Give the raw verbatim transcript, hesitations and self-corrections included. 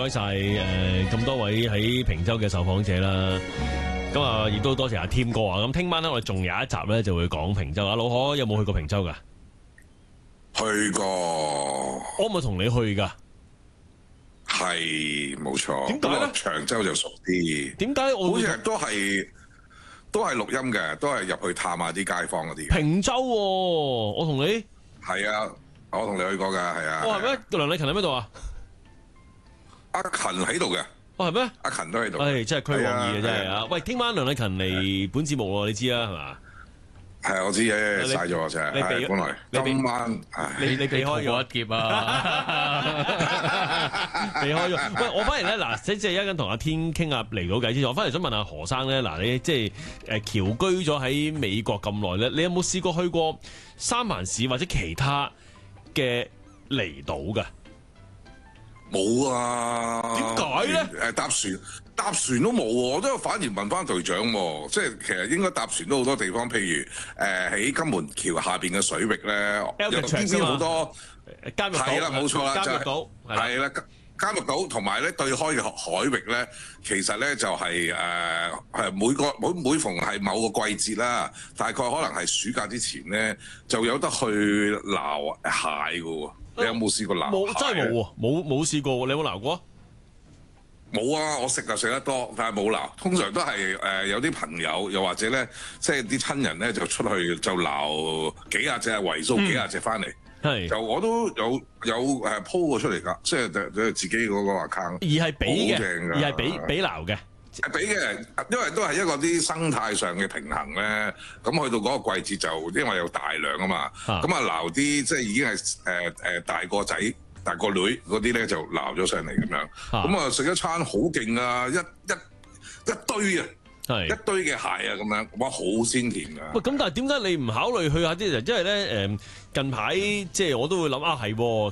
該晒誒咁多位喺坪洲嘅受訪者啦。咁啊，亦都多謝阿添哥啊。咁聽晚咧，我哋仲有一集咧就會講坪洲。阿老可有冇去過坪洲噶？ 去過， 我咪同你去噶。 係冇錯。 點解咧？ 長洲就熟啲。 點解我好似都係都係錄音嘅，都係入去探下啲街坊嗰啲。 坪洲喎，我同你係啊，我同你去過㗎，係啊。 哦，係咩？梁禮勤喺邊度啊？ 阿勤喺度嘅。 哦，係咩？ 阿勤都喺度。 唉，真係驅往意啊，真係啊！ 啊喂，聽晚梁禮勤嚟本節目喎，你知啊，係嘛？ 係啊，我知嘅，晒咗我真係。 你避本來今晚你你避開咗一劫啊！ 避開咗。喂，我翻嚟咧，嗱，即係一陣同阿天傾下嚟到偈之前，我翻嚟想問下何生咧，嗱，你即係誒僑居咗喺美國咁耐咧，你有冇試過去過三藩市或者其他嘅離島㗎？ 冇啊？ 點解咧？ 誒，搭船搭船都冇喎，我都反而問翻隊長喎，即係其實應該搭船都好多地方，譬如誒喺金門橋下邊嘅水域咧，有邊邊好多監獄島， 係啦，冇錯啦， 監獄島係啦，監獄島同埋咧對開嘅海域咧，其實咧就係誒係每個每每逢係某個季節啦，大概可能係暑假之前咧，就有得去撈蟹㗎喎。你有冇試過撈蟹？ 冇，真係冇喎，冇冇試過喎。你有冇撈過？ 冇啊！我食就食得多，但係冇撈。通常都係誒、呃、有啲朋友，又或者咧，即係啲親人咧，就出去就撈幾廿隻圍數幾廿隻翻嚟。 係、嗯， 就我都有有誒 po 過出嚟㗎，即係誒自己嗰個 account。 而係俾嘅， 正而係俾俾撈嘅。 係俾嘅，因為都係一個啲生態上嘅平衡咧。咁去到嗰個季節就因為有大量啊嘛，咁啊撈啲即係已經係誒誒大個仔。大個女嗰啲咧就撈咗上嚟咁樣，咁啊食一餐好勁啊！一一一堆啊，一堆嘅蟹啊咁樣，哇好鮮甜㗎！ 喂，咁但係點解你唔考慮去下啲？因為咧誒近排即係我都會諗啊係，